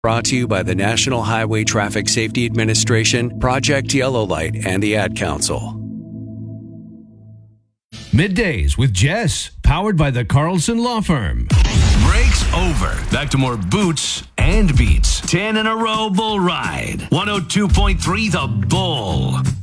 Brought to you by the National Highway Traffic Safety Administration, Project Yellow Light, and the Ad Council. Middays with Jess, powered by the Carlson Law Firm. Break's over. Back to more Boots and Beats. 10 in a row bull ride. 102.3 The Bull.